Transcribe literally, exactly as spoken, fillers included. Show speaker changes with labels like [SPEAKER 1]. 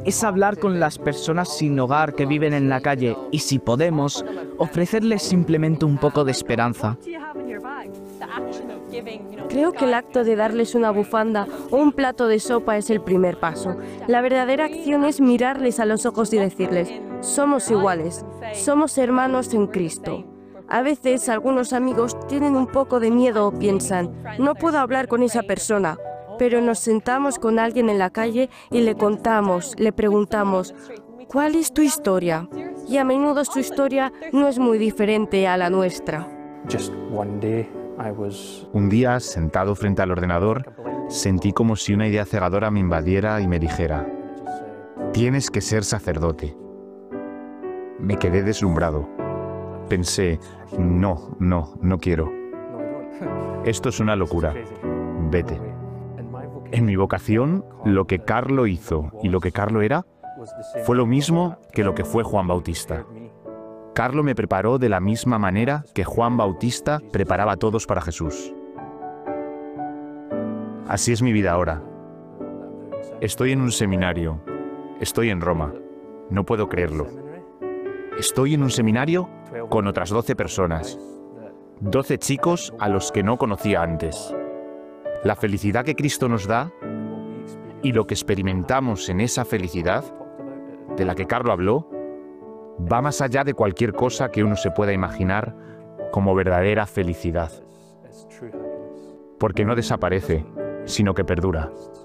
[SPEAKER 1] es hablar con las personas sin hogar que viven en la calle y, si podemos, ofrecerles simplemente un poco de esperanza.
[SPEAKER 2] Creo que el acto de darles una bufanda o un plato de sopa es el primer paso. La verdadera acción es mirarles a los ojos y decirles: somos iguales, somos hermanos en Cristo. A veces algunos amigos tienen un poco de miedo o piensan: no puedo hablar con esa persona. Pero nos sentamos con alguien en la calle y le contamos, le preguntamos: ¿cuál es tu historia? Y a menudo su historia no es muy diferente a la nuestra.
[SPEAKER 3] Un día, sentado frente al ordenador, sentí como si una idea cegadora me invadiera y me dijera: tienes que ser sacerdote. Me quedé deslumbrado. Pensé: no, no, no quiero. Esto es una locura. Vete. En mi vocación, lo que Carlo hizo y lo que Carlo era, fue lo mismo que lo que fue Juan Bautista. Carlo me preparó de la misma manera que Juan Bautista preparaba a todos para Jesús. Así es mi vida ahora. Estoy en un seminario. Estoy en Roma. No puedo creerlo. Estoy en un seminario con otras doce personas. doce chicos a los que no conocía antes. La felicidad que Cristo nos da y lo que experimentamos en esa felicidad, de la que Carlo habló, va más allá de cualquier cosa que uno se pueda imaginar como verdadera felicidad. Porque no desaparece, sino que perdura.